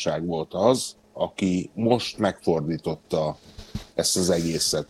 Vajdaság volt az, aki most megfordította ezt az egészet.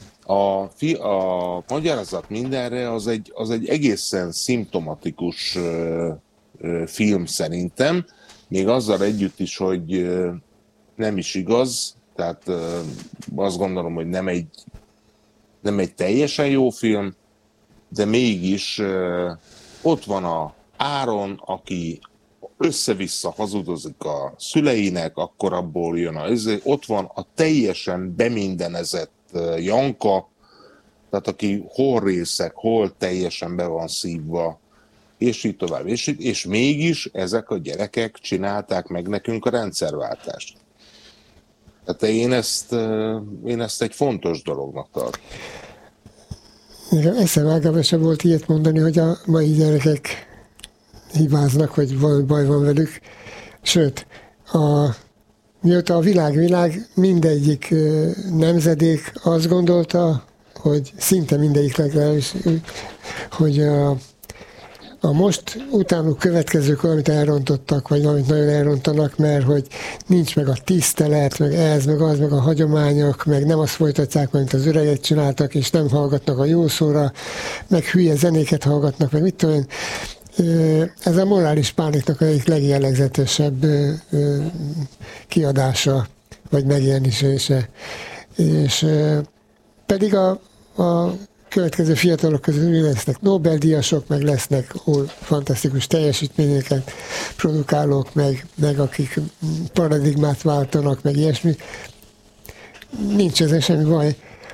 A magyarázat mindenre az egy egészen szimptomatikus film szerintem, még azzal együtt is, hogy nem is igaz, tehát azt gondolom, hogy nem egy teljesen jó film, de mégis ott van a Áron, aki össze-vissza hazudozik a szüleinek, akkor abból jön ott van a teljesen bemindenezett Janka, tehát aki hol részek, hol teljesen be van szívva, és így tovább. És mégis ezek a gyerekek csinálták meg nekünk a rendszerváltást. Tehát én ezt egy fontos dolognak tartom. Eszem sem volt ilyet mondani, hogy a mai gyerekek hibáznak, hogy baj van velük. Sőt, mióta a világ mindegyik nemzedék azt gondolta, hogy szinte mindegyik legalábbis, hogy a most utánuk következők valamit elrontottak, vagy valamit nagyon elrontanak, mert hogy nincs meg a tisztelet, meg ez, meg az, meg a hagyományok, meg nem azt folytatják, mint az öregek csináltak, és nem hallgatnak a jó szóra, meg hülye zenéket hallgatnak, meg mit tudom én. Ez a morális pániknak egyik legjellegzetesebb kiadása, vagy megjelenése. És pedig a következő fiatalok közül lesznek Nobel-díjasok, meg lesznek fantasztikus teljesítményeket produkálók, meg akik paradigmát váltanak, meg ilyesmi. Nincs ezzel semmi baj.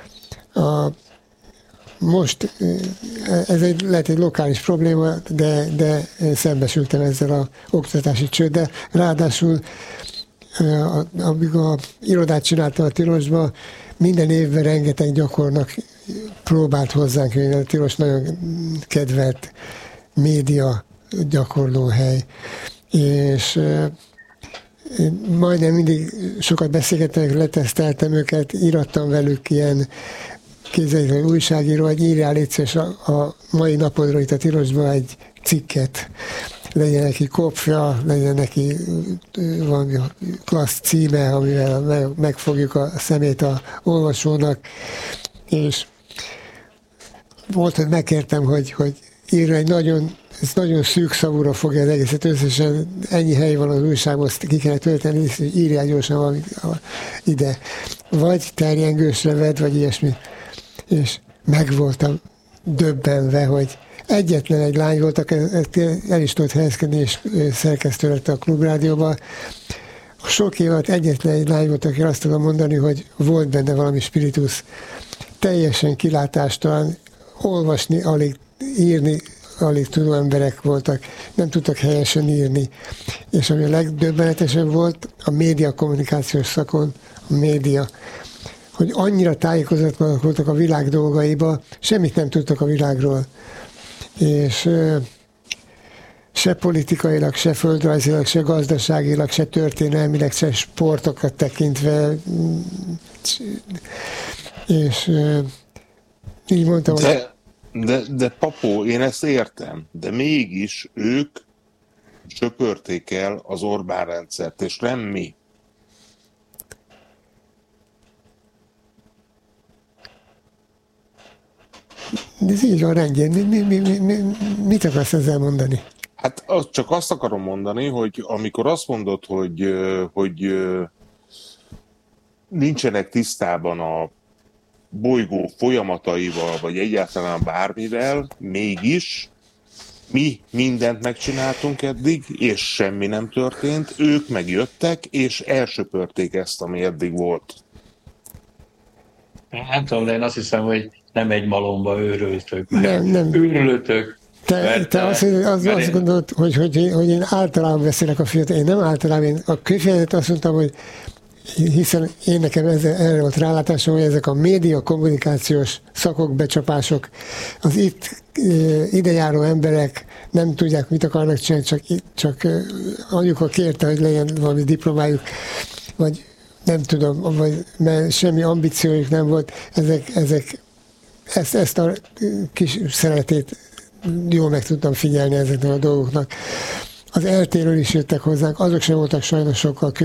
Most ez lehet egy lokális probléma, de szembesültem ezzel az oktatási csőddel. Ráadásul, amíg a irodát csináltam a Tilosba, minden évben rengeteg gyakornak próbált hozzánk jönni. A Tilos nagyon kedvelt média gyakorlóhely. És majdnem mindig sokat beszélgettem, leteszteltem őket, írattam velük ilyen képzeljék, újságíró, hogy írjál létszés a mai napodról itt a Tilosban egy cikket. Legyen neki kopja, legyen neki valami klassz címe, amivel megfogjuk a szemét a olvasónak. És volt, hogy megkértem, hogy írja egy nagyon szűk szavúra fogja az egészet, összesen ennyi hely van az újságban, azt ki kellene tölteni, és írjál gyorsan valamit ide. Vagy terjengősre vedd, vagy ilyesmi. És meg voltam döbbenve, hogy egyetlen egy lány volt, aki el is tudott helyezkedni, és szerkesztő lett a Klubrádióban. Sok év alatt egyetlen egy lány volt, aki azt tudom mondani, hogy volt benne valami spiritus. Teljesen kilátástalan, olvasni, írni alig tudó emberek voltak, nem tudtak helyesen írni. És ami a legdöbbenetesebb volt, a média kommunikációs szakon, a média, hogy annyira tájékozatlanok voltak a világ dolgaiba, semmit nem tudtak a világról. És se politikailag, se földrajzilag, se gazdaságilag, se történelmileg, se sportokat tekintve. És így mondtam, de Papó, én ezt értem, de mégis ők söpörték el az Orbán rendszert, és nem mi. De ez így van rendjén. Mit akarsz ezzel mondani? Hát csak azt akarom mondani, hogy amikor azt mondod, hogy nincsenek tisztában a bolygó folyamataival, vagy egyáltalán bármivel, mégis mi mindent megcsináltunk eddig, és semmi nem történt, ők megjöttek, és elsöpörték ezt, ami eddig volt. Nem tudom, de én azt hiszem, hogy nem egy malomba őrültök, nem. Őrültök. Te azt gondolod, hogy én általában beszélek a fiatal. Én nem általában, én a kifejezetten azt mondtam, hogy hiszen én nekem erre volt rálátásom, hogy ezek a média kommunikációs szakok, becsapások, az itt idejáró emberek nem tudják, mit akarnak csinálni, csak anyuka kérte, hogy legyen valami diplomájuk, vagy nem tudom, mert semmi ambíciójuk nem volt, ezt a kis szeretét jól meg tudtam figyelni ezeknek a dolgoknak. Az eltéről is jöttek hozzánk, azok sem voltak sajnos sokkal